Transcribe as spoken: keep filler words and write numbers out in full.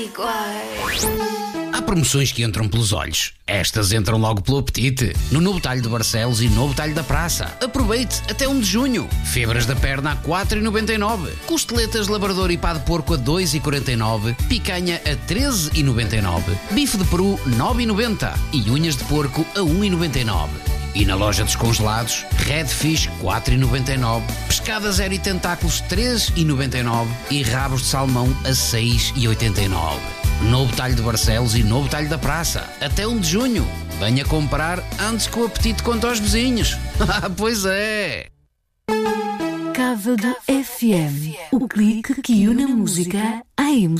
Há promoções que entram pelos olhos. Estas entram logo pelo apetite. No Novo Talho de Barcelos e Novo Talho da Praça. Aproveite até um de junho. Febras da perna a quatro e noventa e nove. Costeletas de labrador e pá de porco a dois e quarenta e nove. Picanha a treze e noventa e nove. Bife de peru nove e noventa. E unhas de porco a um e noventa e nove. E na loja dos congelados, Redfish quatro e noventa e nove, pescada zero e tentáculos três e noventa e nove e rabos de salmão a seis e oitenta e nove. Novo Talho de Barcelos e Novo Talho da Praça. Até um de junho. Venha comprar antes que o apetite conte aos vizinhos. Pois é. Cávado F M, o clique que une a música à emoção.